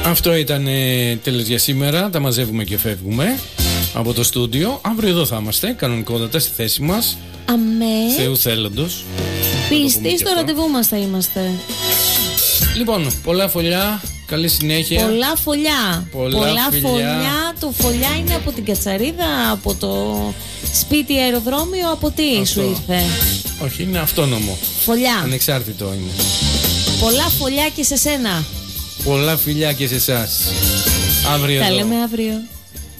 Αυτό ήταν τέλος για σήμερα. Τα μαζεύουμε και φεύγουμε από το στούντιο. Αύριο εδώ θα είμαστε, κανονικότατα στη θέση μας. Αμέ. Θεού θέλοντος. Πιστοί στο ραντεβού μας θα είμαστε. Λοιπόν, πολλά φωλιά. Καλή συνέχεια. Πολλά φωλιά. Πολλά φωλιά. Το φωλιά είναι από την Κατσαρίδα, από το σπίτι αεροδρόμιο, από τι αυτό σου ήρθε? Όχι, είναι αυτόνομο. Φωλιά. Ανεξάρτητο είναι. Πολλά φωλιά και σε σένα. Πολλά φιλιά και σε εσάς. Αύριο. Τα λέμε αύριο.